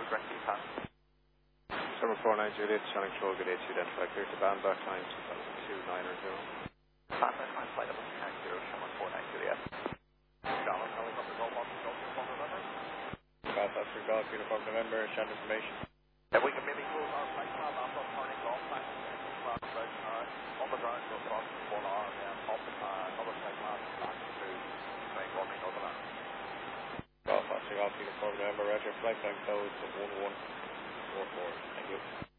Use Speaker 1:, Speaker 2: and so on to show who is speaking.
Speaker 1: correctly pass.
Speaker 2: Summer 49 Juliet, Shannon Troll, good day to identify clear to Bamberg, time 2029 or 0.
Speaker 1: Pass time, flight level 290, Summer 49 Juliet. Charlie, helicopter Golf Oscar, Golf November.
Speaker 2: Golf Oscar, Golf Uniform November, Shannon information.
Speaker 1: If we can maybe close our flight plan after turning off time, on the ground, go across for 1 hour, and then off another flight plan back to Frank Walking Overland.
Speaker 2: Golf Oscar, Golf Uniform November, Roger, flight plan code 1144. Thank you.